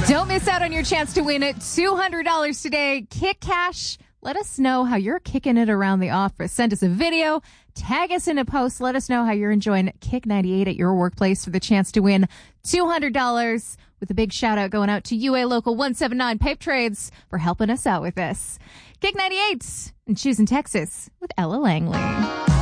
Don't miss out on your chance to win $200 today. Kick Cash. Let us know how you're kicking it around the office. Send us a video. Tag us in a post. Let us know how you're enjoying Kick 98 at your workplace for the chance to win $200. With a big shout out going out to UA Local 179 Pipe Trades for helping us out with this. Kick 98 and Choosing Texas with Ella Langley.